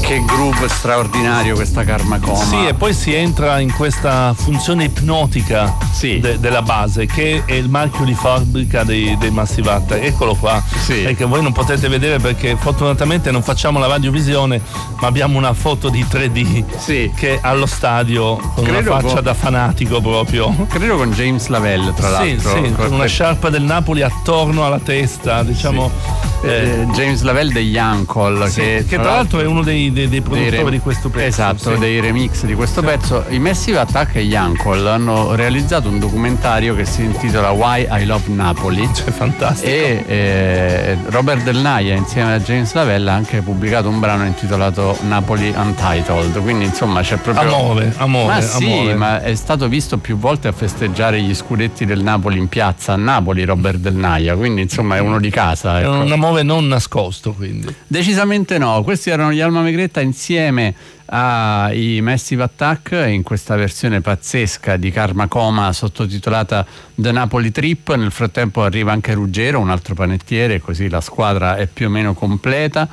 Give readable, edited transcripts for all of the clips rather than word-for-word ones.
Che groove straordinario questa Karma Coma. Sì, e poi si entra in questa funzione ipnotica della base, che è il marchio di fabbrica dei Massive Attack. Eccolo qua, che voi non potete vedere perché fortunatamente non facciamo la radiovisione, ma abbiamo una foto di 3D che allo stadio con una faccia da fanatico proprio. Credo con James Lavelle, tra l'altro. Con una sciarpa del Napoli attorno alla testa, diciamo. James Lavelle degli Uncle, che tra l'altro è uno dei produttori di questo pezzo. Esatto, dei remix di questo pezzo. I Massive Attack e gli Uncle hanno realizzato un documentario che si intitola Why I Love Napoli. Cioè, fantastico. E Robert Del Naia insieme a James Lavelle ha anche pubblicato un brano intitolato Napoli Untitled. Quindi insomma c'è proprio amore. Ma è stato visto più volte a festeggiare gli scudetti del Napoli in piazza a Napoli, Robert Del Naia, quindi insomma è uno di casa, ecco. È un amore non nascosto, quindi. Decisamente no. Questi erano gli Alma Megretta insieme ai Massive Attack in questa versione pazzesca di Karma Coma sottotitolata The Napoli Trip. Nel frattempo arriva anche Ruggero, un altro panettiere, così la squadra è più o meno completa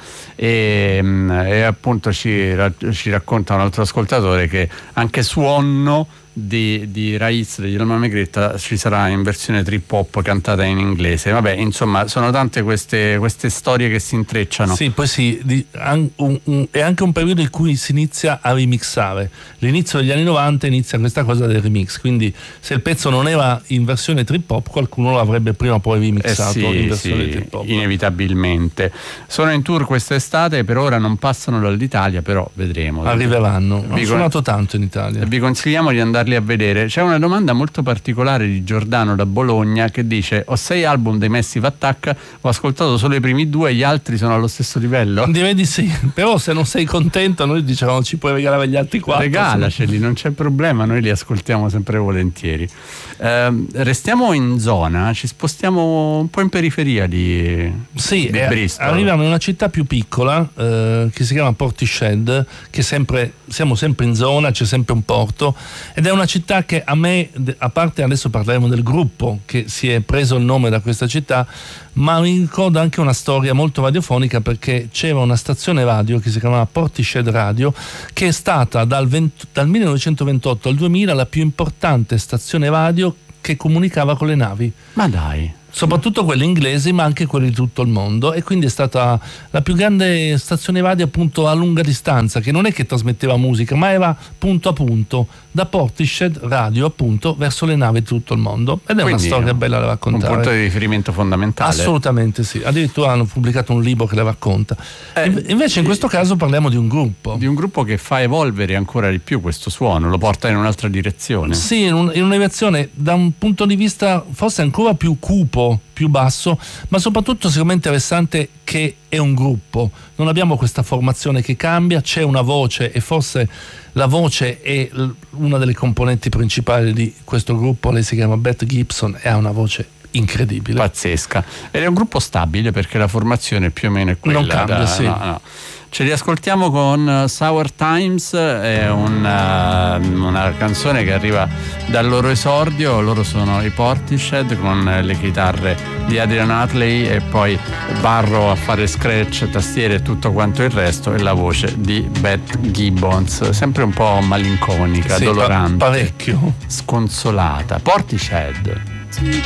e appunto ci racconta un altro ascoltatore che anche Suonno di Raiz degli Alma Megretta ci sarà in versione trip hop cantata in inglese. Vabbè, insomma, sono tante queste storie che si intrecciano. Sì, poi è anche un periodo in cui si inizia a remixare. L'inizio degli anni 90 inizia questa cosa del remix, quindi se il pezzo non era in versione trip hop qualcuno lo avrebbe prima o poi remixato in versione trip hop. Inevitabilmente. Sono in tour quest'estate, per ora non passano dall'Italia, però vedremo. Arriveranno. Ho suonato tanto in Italia. Vi consigliamo di andare a vedere. C'è una domanda molto particolare di Giordano da Bologna che dice: ho 6 album dei Massive Attack, ho ascoltato solo i primi 2, gli altri sono allo stesso livello? Direi di sì, però se non sei contento noi diciamo ci puoi regalare gli altri 4. Regalaceli, non c'è problema, noi li ascoltiamo sempre volentieri. Restiamo in zona, ci spostiamo un po' in periferia di Bristol. Arriviamo in una città più piccola che si chiama Portishead, che siamo sempre in zona, c'è sempre un porto, ed è una città che a me, a parte adesso parleremo del gruppo che si è preso il nome da questa città, ma mi ricordo anche una storia molto radiofonica, perché c'era una stazione radio che si chiamava Portishead Radio, che è stata dal 1928 al 2000 la più importante stazione radio che comunicava con le navi. Ma dai! Soprattutto quelle inglesi, ma anche quelle di tutto il mondo, e quindi è stata la più grande stazione radio appunto a lunga distanza, che non è che trasmetteva musica, ma era punto a punto da Portishead Radio appunto verso le navi di tutto il mondo, ed è quindi una storia bella da raccontare, un punto di riferimento fondamentale. Assolutamente sì, addirittura hanno pubblicato un libro che la racconta. Invece in questo caso parliamo di un gruppo che fa evolvere ancora di più questo suono, lo porta in un'altra direzione. Sì, in una direzione da un punto di vista forse ancora più cupo, più basso, ma soprattutto secondo me interessante che è un gruppo, non abbiamo questa formazione che cambia, c'è una voce, e forse la voce è una delle componenti principali di questo gruppo. Lei si chiama Beth Gibson e ha una voce incredibile, pazzesca, ed è un gruppo stabile perché la formazione più o meno è quella, non cambia. No. Ce li ascoltiamo con Sour Times, è una canzone che arriva dal loro esordio. Loro sono i Portishead con le chitarre di Adrian Utley e poi Barro a fare scratch, tastiere e tutto quanto il resto, e la voce di Beth Gibbons, sempre un po' malinconica, dolorante, parecchio sconsolata. Portishead.